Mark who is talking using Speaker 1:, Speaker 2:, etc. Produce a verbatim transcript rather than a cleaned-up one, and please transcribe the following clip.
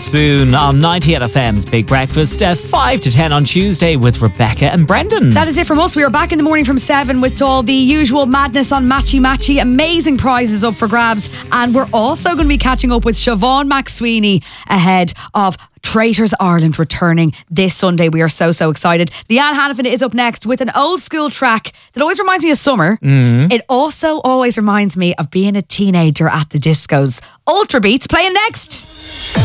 Speaker 1: Spoon on ninety-eight F M's Big Breakfast, uh, five to ten on Tuesday with Rebecca and Brendan.
Speaker 2: That is it from us. We are back in the morning from seven with all the usual madness on Matchy Matchy. Amazing prizes up for grabs. And we're also going to be catching up with Siobhan McSweeney ahead of Traitors Ireland returning this Sunday. We are so, so excited. Leanne Hannafin is up next with an old school track that always reminds me of summer.
Speaker 1: Mm.
Speaker 2: It also always reminds me of being a teenager at the discos. Ultra Beats playing next.